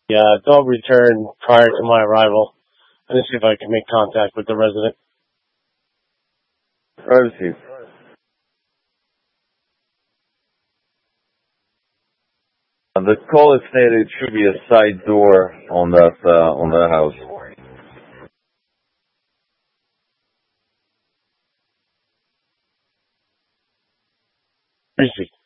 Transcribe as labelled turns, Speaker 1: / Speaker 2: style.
Speaker 1: The dog returned prior to my arrival. Let me see if I can make contact with the resident.
Speaker 2: Received. The call is stated it should be a side door on that house.
Speaker 1: Received.